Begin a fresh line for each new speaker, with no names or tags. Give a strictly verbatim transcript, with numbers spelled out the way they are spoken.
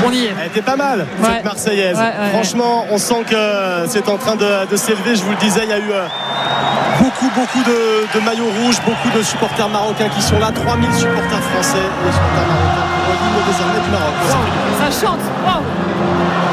On y est.
Elle était pas mal,
Ouais.
cette Marseillaise.
Ouais, ouais,
Franchement, on sent que c'est en train de, de s'élever. Je vous le disais, il y a eu euh, beaucoup, beaucoup de, de maillots rouges, beaucoup de supporters marocains qui sont là. trois mille supporters français et supporters marocains pour l'hymne désormais du Maroc.
Ça chante. Wow.